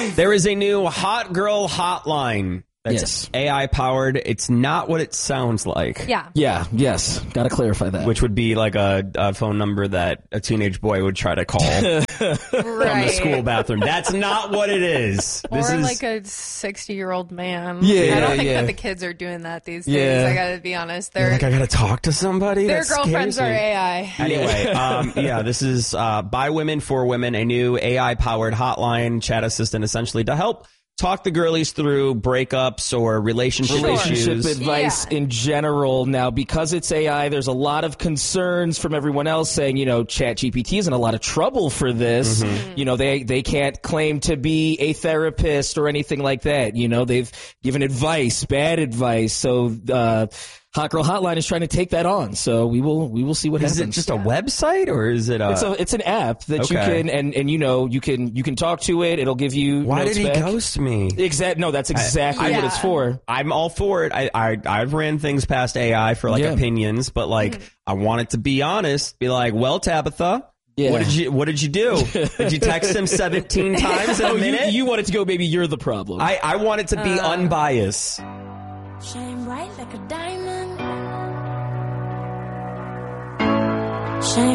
There is a new hot girl hotline that's AI powered. It's not what it sounds like. Yeah. Yes. Got to clarify that. Which would be like a phone number that a teenage boy would try to call from the school bathroom. That's not what it is. Or like a 60-year-old man. Yeah, I don't think that the kids are doing that these days. Yeah. I gotta be honest. You're like, I gotta talk to somebody? Their That girlfriends scares are me. AI. Anyway, this is by women for women, a new AI-powered hotline chat assistant essentially to help talk the girlies through breakups or relationship issues. Advice in general. Now, because it's AI, there's a lot of concerns from everyone else saying, ChatGPT is in a lot of trouble for this. They can't claim to be a therapist or anything like that. They've given advice, bad advice. So, Hot Girl Hotline is trying to take that on, so we will see what happens. Is it just a website or is it It's an app that you can and you can talk to it. It'll give you. Why notes did he back. ghost me? No, that's exactly what it's for. I'm all for it. I've ran things past AI for opinions, but I want it to be honest. Be like, well, Tabitha. Yeah. What did you do? Did you text him 17 times in a minute? You want it to go, maybe you're the problem. I want it to be unbiased. Shine bright like a diamond.